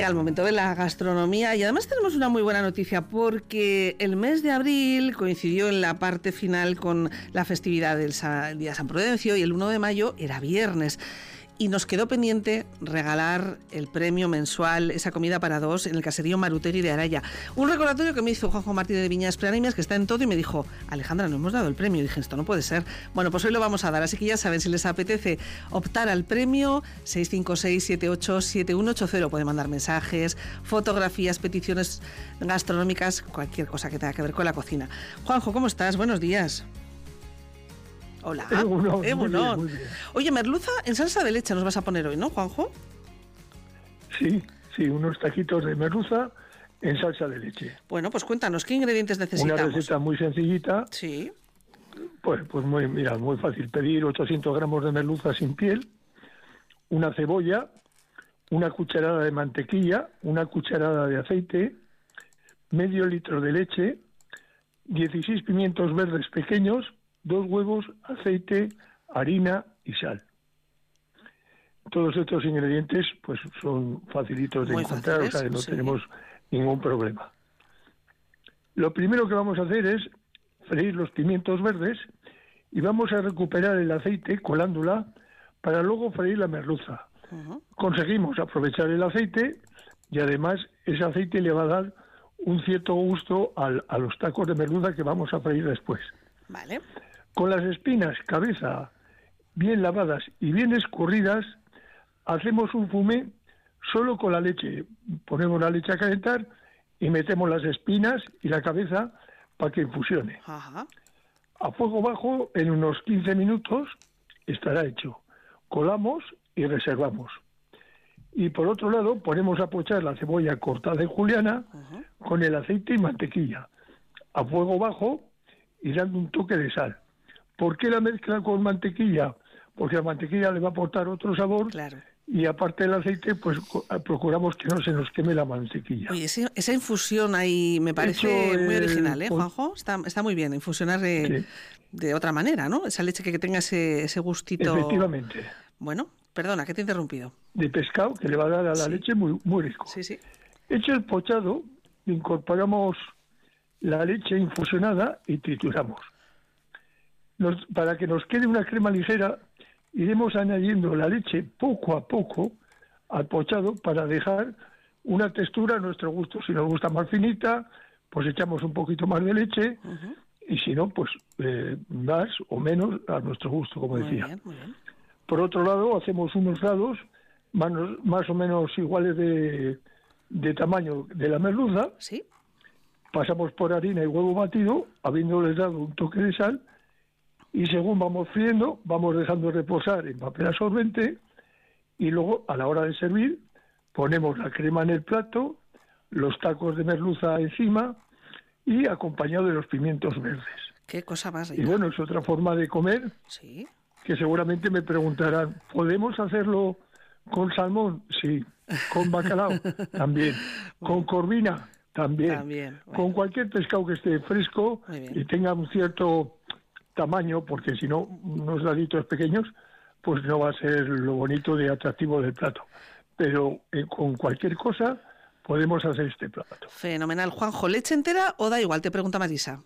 llega el momento de la gastronomía y además tenemos una muy buena noticia porque el mes de abril coincidió en la parte final con la festividad del Día San Prudencio y el 1 de mayo era viernes. Y nos quedó pendiente regalar el premio mensual, esa comida para dos, en el caserío Marutegui de Araya. Un recordatorio que me hizo Juanjo Martínez de Viñas Preanimias, que está en todo, y me dijo: Alejandra, no hemos dado el premio. Y dije, esto no puede ser. Bueno, pues hoy lo vamos a dar, así que ya saben, si les apetece optar al premio, 656-787180. Pueden mandar mensajes, fotografías, peticiones gastronómicas, cualquier cosa que tenga que ver con la cocina. Juanjo, ¿cómo estás? Buenos días. Hola. Muy bien. Oye, merluza en salsa de leche nos vas a poner hoy, ¿no, Juanjo? Sí, unos taquitos de merluza en salsa de leche. Bueno, pues cuéntanos, ¿qué ingredientes necesitamos? Una receta muy sencillita. Sí. Pues muy fácil. Pedir 800 gramos de merluza sin piel, una cebolla, una cucharada de mantequilla, una cucharada de aceite, medio litro de leche, 16 pimientos verdes pequeños, 2 huevos, aceite, harina y sal. Todos estos ingredientes pues son facilitos de encontrar, o sea que no tenemos ningún problema. Lo primero que vamos a hacer es freír los pimientos verdes y vamos a recuperar el aceite colándola para luego freír la merluza. Conseguimos aprovechar el aceite y además ese aceite le va a dar un cierto gusto a los tacos de merluza que vamos a freír después. Vale. Con las espinas, cabeza, bien lavadas y bien escurridas, hacemos un fumé solo con la leche. Ponemos la leche a calentar y metemos las espinas y la cabeza para que infusione. Ajá. A fuego bajo, en unos 15 minutos, estará hecho. Colamos y reservamos. Y por otro lado, ponemos a pochar la cebolla cortada en juliana con el aceite y mantequilla. A fuego bajo y dando un toque de sal. ¿Por qué la mezcla con mantequilla? Porque la mantequilla le va a aportar otro sabor. Claro. Y aparte del aceite, pues procuramos que no se nos queme la mantequilla. Oye, esa infusión ahí me parece muy original, ¿eh, Juanjo? Está muy bien, infusionar de otra manera, ¿no? Esa leche que tenga ese gustito. Efectivamente. Bueno, perdona, que te he interrumpido. De pescado, que le va a dar a la leche muy rico. Sí. Hecho el pochado, incorporamos la leche infusionada y trituramos. Para que nos quede una crema ligera, iremos añadiendo la leche poco a poco al pochado para dejar una textura a nuestro gusto. Si nos gusta más finita, pues echamos un poquito más de leche y si no, pues más o menos a nuestro gusto, como decía. Muy bien. Por otro lado, hacemos unos dados más o menos iguales de tamaño de la merluza. Sí. Pasamos por harina y huevo batido, habiéndoles dado un toque de sal. Y según vamos friendo, vamos dejando reposar en papel absorbente y luego, a la hora de servir, ponemos la crema en el plato, los tacos de merluza encima y acompañado de los pimientos verdes. Qué cosa más rica. Y bueno, es otra forma de comer. Sí. Que seguramente me preguntarán, ¿podemos hacerlo con salmón? Sí. ¿Con bacalao? También. ¿Con corvina? También. Bueno. Con cualquier pescado que esté fresco y tenga un cierto tamaño, porque si no, unos daditos pequeños, pues no va a ser lo bonito y atractivo del plato. Pero con cualquier cosa podemos hacer este plato. Fenomenal. Juanjo, ¿leche entera o da igual? Te pregunta Marisa.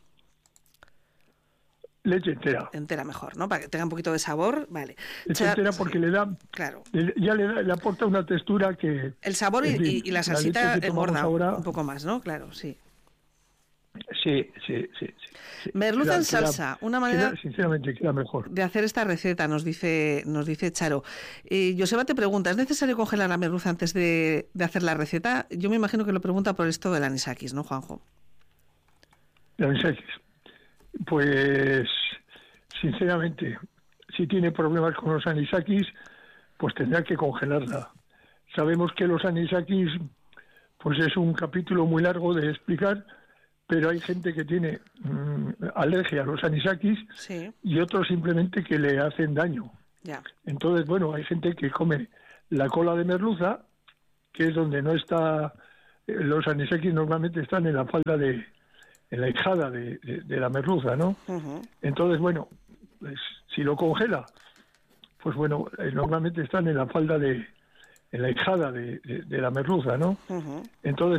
Leche entera. Entera mejor, ¿no? Para que tenga un poquito de sabor, vale. Leche entera porque le da... Claro. Le aporta una textura que... El sabor y la salsita engorda ahora, un poco más, ¿no? Claro, sí. Sí. Merluza en salsa, una manera sinceramente queda mejor de hacer esta receta, nos dice Charo. Joseba te pregunta, ¿es necesario congelar la merluza antes de hacer la receta? Yo me imagino que lo pregunta por esto del anisakis, ¿no, Juanjo? El anisakis, pues sinceramente, si tiene problemas con los anisakis, pues tendrá que congelarla. Sabemos que los anisakis, pues es un capítulo muy largo de explicar, pero hay gente que tiene alergia a los anisakis y otros simplemente que le hacen daño. Ya. Entonces, bueno, hay gente que come la cola de merluza, que es donde no está... los anisakis normalmente están en la falda en la hijada de la merluza, ¿no? Entonces, bueno, pues, si lo congela, pues bueno, normalmente están en la falda de en la hijada de la merluza, ¿no? Ujú. Entonces